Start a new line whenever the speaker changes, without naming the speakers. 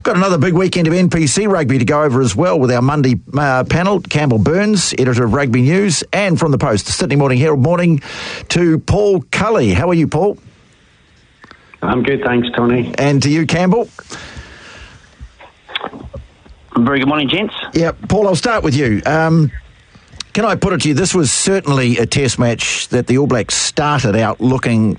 Got another big weekend of NPC rugby to go over as well with our Monday panel. Campbell Burns, editor of Rugby News, and from the Post, the Sydney Morning Herald, morning to Paul Cully. How are you, Paul?
I'm good, thanks, Tony.
And to you, Campbell?
Very good morning, gents.
Yeah, Paul, I'll start with you. Can I put it to you, this was certainly a test match that the All Blacks started out looking